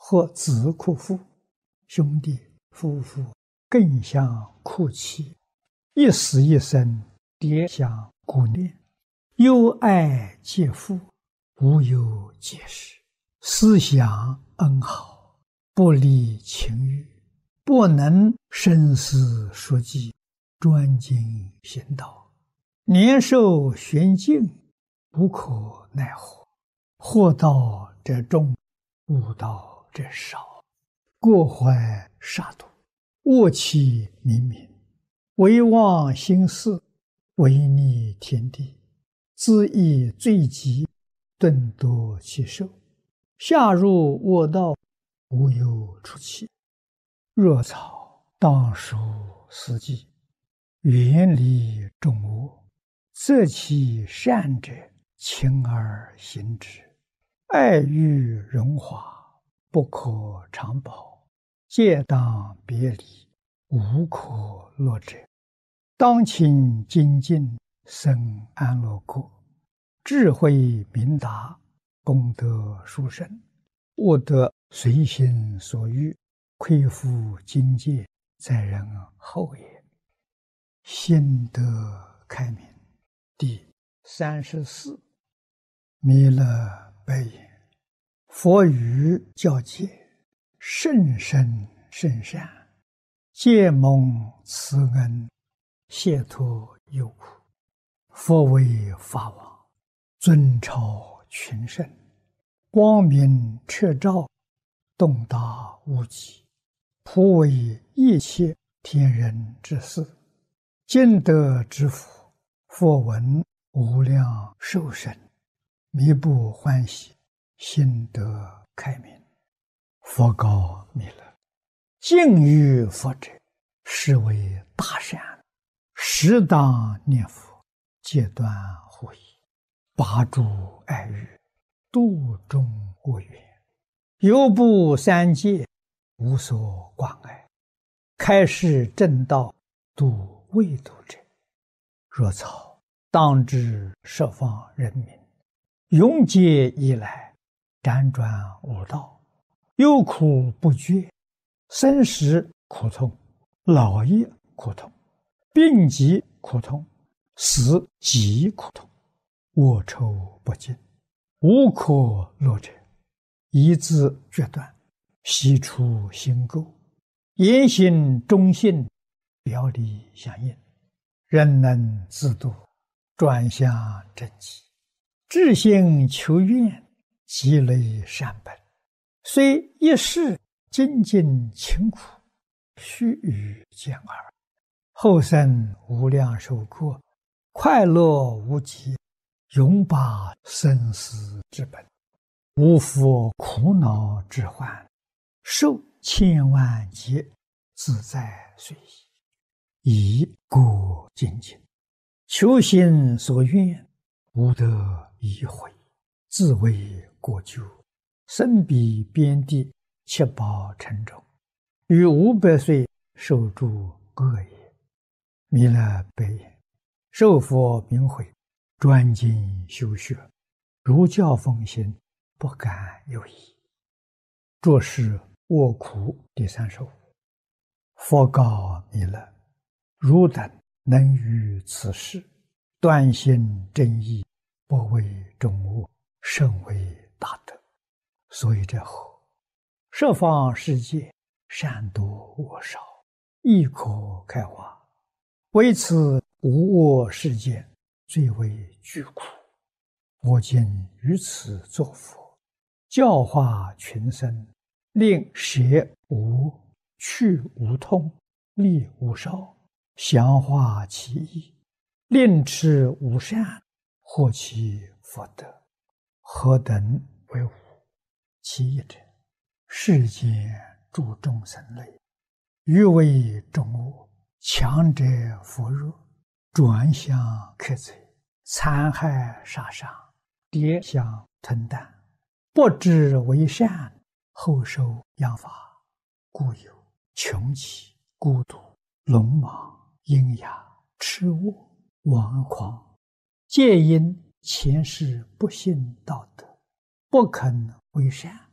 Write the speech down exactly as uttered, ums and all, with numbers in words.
或子哭父，兄弟夫妇更相哭泣，一死一生，迭相顾念，忧爱皆父，无有解释，思想恩好，不离情欲，不能生死说计，专精行道，年寿玄尽，无可奈何。祸道者众，误道者少，过怀杀戮，恶气冥冥，唯忘心事，违逆天地，恣意罪极，顿夺其寿，下入恶道，无有出期。若草当属斯稷，远离众恶，择其善者，亲而行之。爱欲荣华，不可长保，皆当别离，无可乐者。当勤精进，生安乐国，智慧明达，功德殊胜，悟得随心所欲，恢复境界，在人后也。心得开明。第三十四，弥勒白言：佛语教诫，甚深甚善，皆蒙慈恩，解脱忧苦。佛为法王，尊超群圣，光明彻照，洞达无极，普为一切天人之事。今得之福，佛闻无量寿生，弥不欢喜，心得开明。佛告弥勒：敬于佛者，是为大善，适当念佛，戒断护疑，拔诸爱欲，度众恶缘，犹布三界，无所关爱，开示正道，度未度者。若草当知十方人民，永劫以来，辗转无道，忧苦不绝，生死苦痛，老业苦痛，病疾苦痛，死极苦痛，恶臭不尽，无可乐者，一字决断，悉出心垢，言行忠信，表里相应，人能自度，转向正极，至心求愿，积累善本，虽一世精进勤苦，须臾见耳，后生无量寿过，快乐无极，永拔生死之本，无复苦恼之患，受千万劫，自在随意，以故精进，求心所愿，无得已悔，自为过咎，身比边地，七宝沉重，于五百岁受诸恶也。弥勒白言：受佛明慧，专精修学，如教奉行，不敢有疑。作是卧苦第三十五。佛告弥勒：汝等能于此事，断心正义，不为众恶，甚为大德。所以者何？十方世界，善多恶少，亦可开化，唯此无我世界，最为巨苦。我今于此作佛，教化群生，令舍无、去无痛，利无少，详化其意，令持无善，获其福德。何等为无？其一者，世间诸众生类，欲为众恶，强者扶弱，转向克贼，残害杀伤，跌相吞啖，不知为善，后受殃罚，故有穷奇、孤独、鲁莽、阴哑、痴恶、顽狂，皆因前世不信道德，不肯为善，